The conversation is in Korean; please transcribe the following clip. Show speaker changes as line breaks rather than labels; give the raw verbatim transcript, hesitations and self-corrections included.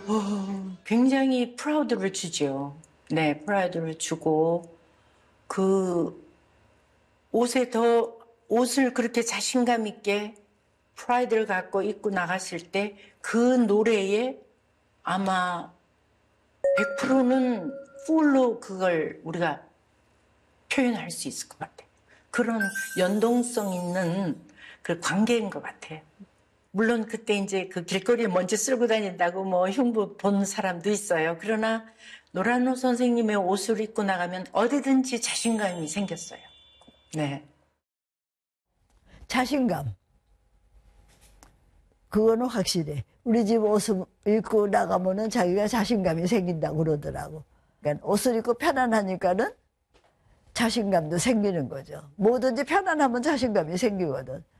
어, 굉장히 프라우드를 주죠. 네, 프라우드를 주고 그 옷에 더 옷을 그렇게 자신감 있게 프라이드를 갖고 입고 나갔을 때 그 노래에 아마 백 퍼센트는 풀로 그걸 우리가 표현할 수 있을 것 같아요. 그런 연동성 있는 그 관계인 것 같아요. 물론 그때 이제 그 길거리에 먼지 쓸고 다닌다고 뭐 흉부 본 사람도 있어요. 그러나 노란호 선생님의 옷을 입고 나가면 어디든지 자신감이 생겼어요. 네.
자신감. 그거는 확실해. 우리 집 옷을 입고 나가면은 자기가 자신감이 생긴다고 그러더라고. 그러니까 옷을 입고 편안하니까는 자신감도 생기는 거죠. 뭐든지 편안하면 자신감이 생기거든.